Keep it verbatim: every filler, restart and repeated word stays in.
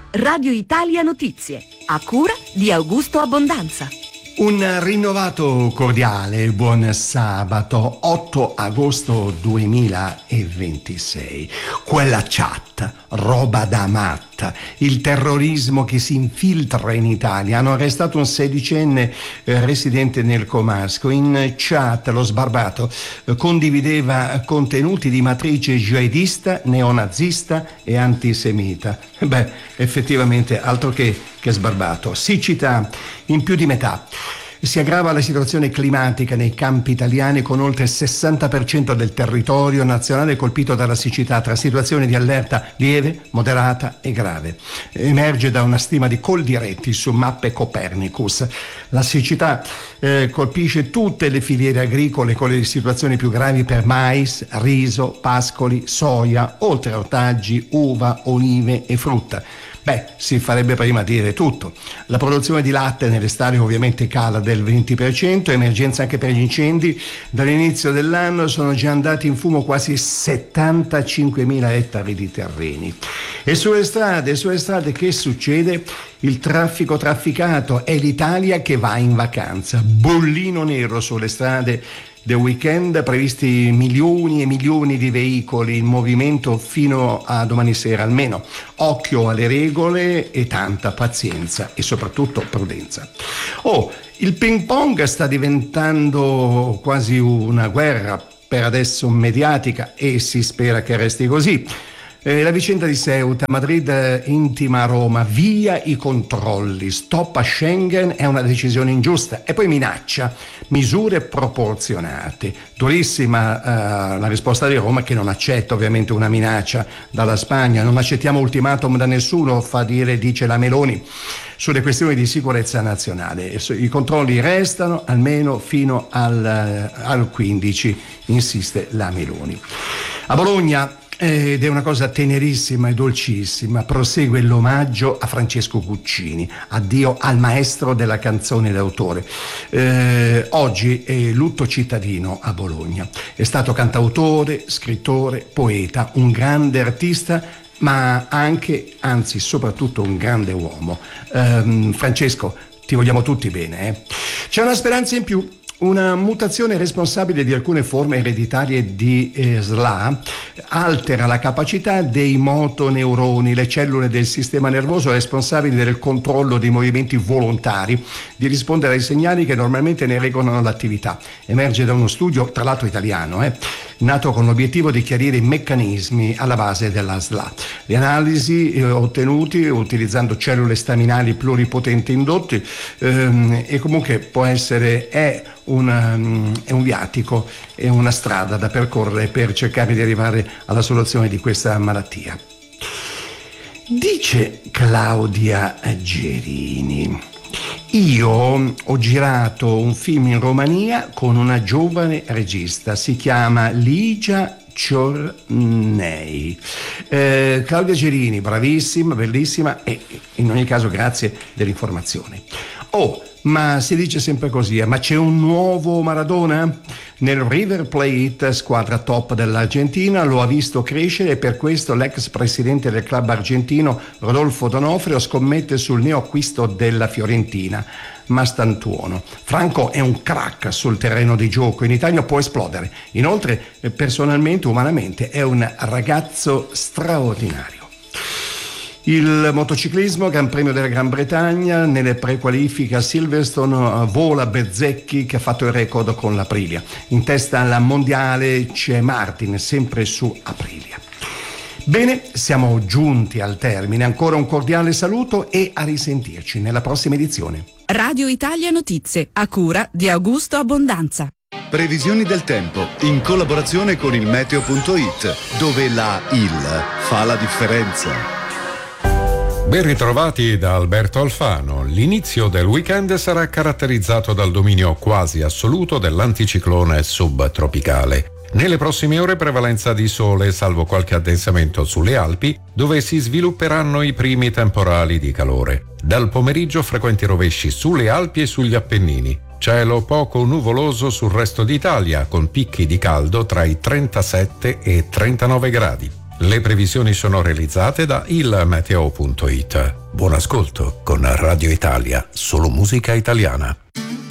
Radio Italia Notizie, a cura di Augusto Abbondanza. Un rinnovato cordiale buon sabato otto agosto duemilaventisei. Quella chat, roba da matta, il terrorismo che si infiltra in Italia. Hanno arrestato un sedicenne eh, residente nel Comasco. In chat lo sbarbato eh, condivideva contenuti di matrice jihadista, neonazista e antisemita. Beh, effettivamente altro che, che sbarbato. Siccità in più di metà. Si aggrava la situazione climatica nei campi italiani, con oltre il sessanta per cento del territorio nazionale colpito dalla siccità, tra situazioni di allerta lieve, moderata e grave. Emerge da una stima di Coldiretti su mappe Copernicus. La siccità eh, colpisce tutte le filiere agricole, con le situazioni più gravi per mais, riso, pascoli, soia, oltre a ortaggi, uva, olive e frutta. Beh, si farebbe prima dire tutto. La produzione di latte nelle stalle ovviamente cala del venti per cento, emergenza anche per gli incendi. Dall'inizio dell'anno sono già andati in fumo quasi settantacinquemila ettari di terreni. E sulle strade, sulle strade che succede? Il traffico trafficato, è l'Italia che va in vacanza. Bollino nero sulle strade del weekend, previsti milioni e milioni di veicoli in movimento fino a domani sera almeno. Occhio alle regole e tanta pazienza e soprattutto prudenza. Oh, il ping pong sta diventando quasi una guerra, per adesso mediatica, e si spera che resti così. Eh, la vicenda di Ceuta, Madrid intima a Roma, via i controlli, stop a Schengen, è una decisione ingiusta, e poi minaccia misure proporzionate. Durissima eh, la risposta di Roma, che non accetta ovviamente una minaccia dalla Spagna. Non accettiamo ultimatum da nessuno, fa dire, dice la Meloni, sulle questioni di sicurezza nazionale. I controlli restano almeno fino al, al quindici, insiste la Meloni. A Bologna, ed è una cosa tenerissima e dolcissima, prosegue l'omaggio a Francesco Guccini, addio al maestro della canzone d'autore. Eh, oggi è lutto cittadino a Bologna. È stato cantautore, scrittore, poeta, un grande artista, ma anche, anzi soprattutto, un grande uomo. Eh, Francesco, ti vogliamo tutti bene. Eh? C'è una speranza in più. Una mutazione responsabile di alcune forme ereditarie di eh, S L A altera la capacità dei motoneuroni, le cellule del sistema nervoso responsabili del controllo dei movimenti volontari, di rispondere ai segnali che normalmente ne regolano l'attività. Emerge da uno studio, tra l'altro italiano, eh, nato con l'obiettivo di chiarire i meccanismi alla base della S L A. Le analisi eh, ottenute utilizzando cellule staminali pluripotenti indotti ehm, e comunque può essere, è Una, è un viatico, è una strada da percorrere per cercare di arrivare alla soluzione di questa malattia. Dice Claudia Gerini: io ho girato un film in Romania con una giovane regista, si chiama Ligia Ciornei. Eh, Claudia Gerini, bravissima, bellissima, e in ogni caso grazie dell'informazione. Oh, ma si dice sempre così, ma c'è un nuovo Maradona? Nel River Plate, squadra top dell'Argentina, lo ha visto crescere, e per questo l'ex presidente del club argentino Rodolfo D'Onofrio scommette sul neoacquisto della Fiorentina, Mastantuono. Franco è un crack sul terreno di gioco, in Italia può esplodere. Inoltre, personalmente, umanamente, è un ragazzo straordinario. Il motociclismo, Gran Premio della Gran Bretagna, nelle prequalifiche a Silverstone vola Bezzecchi, che ha fatto il record con l'Aprilia. In testa alla mondiale c'è Martin, sempre su Aprilia. Bene, siamo giunti al termine. Ancora un cordiale saluto e a risentirci nella prossima edizione. Radio Italia Notizie, a cura di Augusto Abbondanza. Previsioni del tempo in collaborazione con il meteo punto it, dove la il fa la differenza. Ben ritrovati da Alberto Alfano. L'inizio del weekend sarà caratterizzato dal dominio quasi assoluto dell'anticiclone subtropicale. Nelle prossime ore prevalenza di sole, salvo qualche addensamento sulle Alpi, dove si svilupperanno i primi temporali di calore. Dal pomeriggio frequenti rovesci sulle Alpi e sugli Appennini. Cielo poco nuvoloso sul resto d'Italia, con picchi di caldo tra i trentasette e trentanove gradi. Le previsioni sono realizzate da il meteo punto it. Buon ascolto con Radio Italia, solo musica italiana.